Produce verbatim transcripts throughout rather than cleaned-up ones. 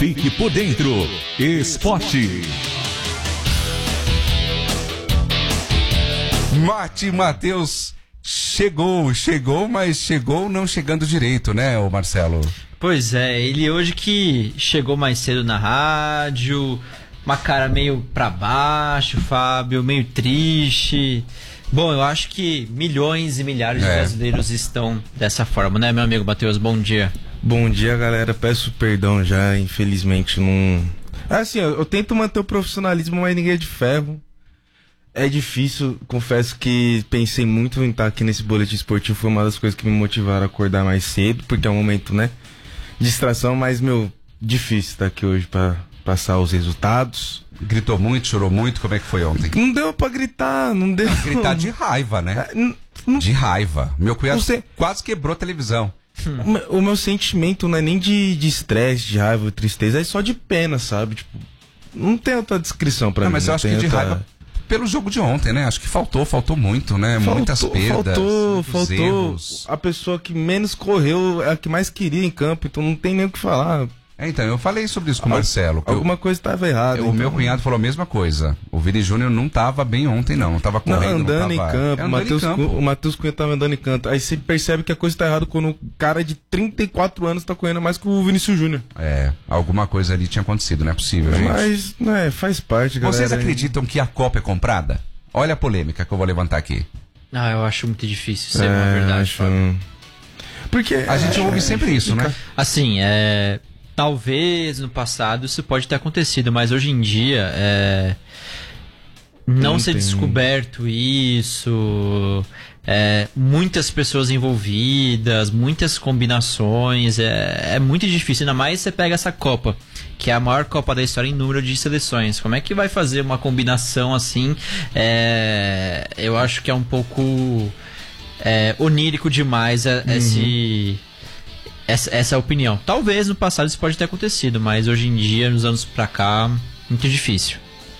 Fique por dentro. Esporte. Mate Matheus chegou, chegou, mas chegou não chegando direito, né, ô Marcelo? Pois é, ele hoje que chegou mais cedo na rádio, uma cara meio pra baixo, Fábio, meio triste. Bom, eu acho que milhões e milhares é. de brasileiros estão dessa forma, né, meu amigo Matheus? Bom dia. Bom dia, galera. Peço perdão já, infelizmente não... Assim, eu, eu tento manter o profissionalismo, mas ninguém é de ferro. É difícil, confesso que pensei muito em estar aqui nesse boletim esportivo, foi uma das coisas que me motivaram a acordar mais cedo, porque é um momento, né, de distração, mas, meu, difícil estar aqui hoje pra passar os resultados. Gritou muito, chorou muito, como é que foi ontem? Não deu pra gritar, não deu... Gritar de raiva, né? Não, não... De raiva. Meu cunhado Você... quase quebrou a televisão. Hum. O meu sentimento não é nem de estresse, de, de raiva, de tristeza, é só de pena, sabe? Tipo, não tem outra descrição pra não, mim. Mas eu não acho que de outra... raiva pelo jogo de ontem, né? Acho que faltou, faltou muito, né? Faltou, muitas perdas, faltou, faltou. Erros. A pessoa que menos correu é a que mais queria em campo, então não tem nem o que falar. É, então, eu falei sobre isso com o Marcelo. Alguma eu, coisa estava errada. O então... meu cunhado falou a mesma coisa. O Vini Júnior não estava bem ontem, não. Não estava correndo, não, andando não tava... em campo. É, Mateus, em campo. O Matheus Cunha estava andando em campo. Aí você percebe que a coisa está errada quando o cara de trinta e quatro anos está correndo mais que o Vinícius Júnior. É, alguma coisa ali tinha acontecido, não é possível, gente. Mas, né, faz parte, galera. Vocês acreditam que a Copa é comprada? Olha a polêmica que eu vou levantar aqui. Ah, eu acho muito difícil ser é, uma verdade. Acho... Porque a é, gente ouve é, sempre é, isso, né? Assim, é... talvez no passado isso pode ter acontecido, mas hoje em dia é... não, não ser tem... descoberto isso, é... muitas pessoas envolvidas, muitas combinações, é... é muito difícil, ainda mais você pega essa Copa, que é a maior Copa da história em número de seleções. Como é que vai fazer uma combinação assim? É... eu acho que é um pouco é... onírico demais é... uhum. esse... Essa, essa é a opinião. Talvez no passado isso pode ter acontecido, mas hoje em dia, nos anos pra cá, muito difícil.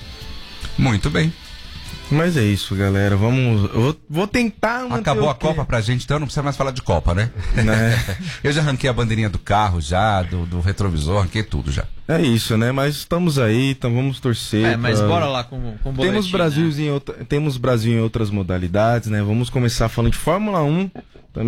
Muito bem. Mas é isso, galera. Vamos. Eu vou, vou tentar. Acabou a Copa pra gente, então não precisa mais falar de Copa, né? né? Eu já arranquei a bandeirinha do carro, já, do, do retrovisor, arranquei tudo já. É isso, né? Mas estamos aí, então vamos torcer. É, mas pra... bora lá com, com o boletim, temos Brasil, né? em outra, temos Brasil em outras modalidades, né? Vamos começar falando de Fórmula um.